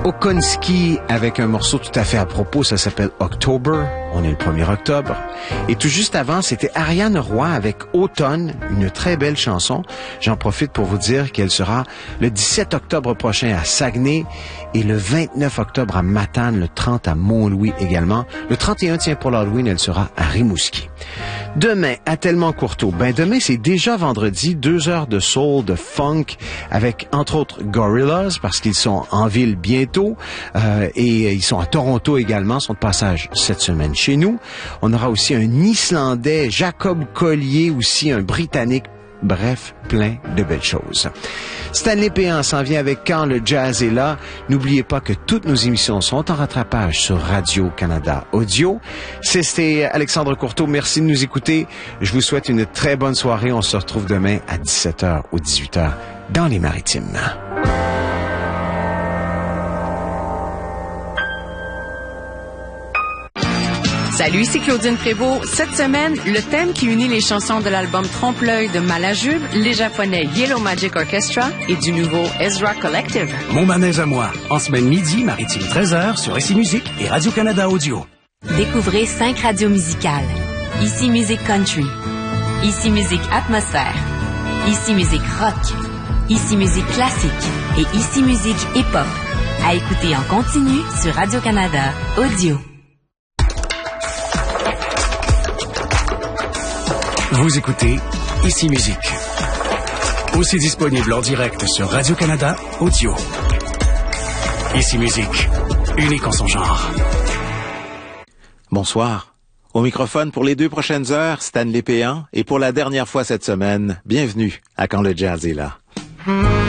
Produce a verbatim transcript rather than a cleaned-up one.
Okonski avec un morceau tout à fait à propos, ça s'appelle October, on est le premier octobre. Et tout juste avant, c'était Ariane Roy avec Automne, une très belle chanson. J'en profite pour vous dire qu'elle sera le dix-sept octobre prochain à Saguenay et le vingt-neuf octobre à Matane, le trente à Mont-Louis également. Le trente et un, tiens, pour l'Halloween, elle sera à Rimouski. Demain, à Tellement Courteau. Ben, demain, c'est déjà vendredi, deux heures de soul, de funk, avec, entre autres, Gorillaz, parce qu'ils sont en ville bientôt, euh, et ils sont à Toronto également, sont de passage cette semaine chez nous. On aura aussi un Islandais, Jacob Collier, aussi un Britannique. Bref, plein de belles choses. Stanley Péan s'en vient avec Quand le jazz est là. N'oubliez pas que toutes nos émissions sont en rattrapage sur Radio-Canada Audio. C'était Alexandre Courteau. Merci de nous écouter. Je vous souhaite une très bonne soirée. On se retrouve demain à dix-sept heures ou dix-huit heures dans les Maritimes. Salut, c'est Claudine Prévost. Cette semaine, le thème qui unit les chansons de l'album Trompe-l'œil de Malajube, les Japonais Yellow Magic Orchestra et du nouveau Ezra Collective. Mon manège à moi, en semaine midi, maritime treize heures sur Ici Musique et Radio-Canada Audio. Découvrez cinq radios musicales. Ici Musique Country. Ici Musique Atmosphère. Ici Musique Rock. Ici Musique Classique. Et Ici Musique Hip-Hop. À écouter en continu sur Radio-Canada Audio. Vous écoutez Ici Musique. Aussi disponible en direct sur Radio-Canada Audio. Ici Musique, unique en son genre. Bonsoir. Au microphone pour les deux prochaines heures, Stanley Péan. Et pour la dernière fois cette semaine, bienvenue à Quand le jazz est là.